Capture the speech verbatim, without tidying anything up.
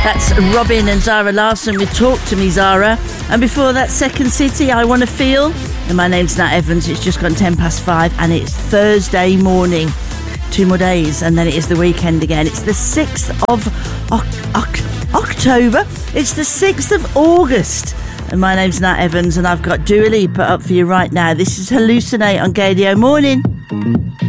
That's Robin and Zara Larsson with Talk to Me, Zara. And before that, Second City, I Want to Feel. And my name's Nat Evans. It's just gone ten past five and it's Thursday morning. Two more days and then it is the weekend again. It's the sixth of o- o- October. It's the sixth of August. And my name's Nat Evans and I've got Dua Lipa up for you right now. This is Hallucinate on Gadio. Morning.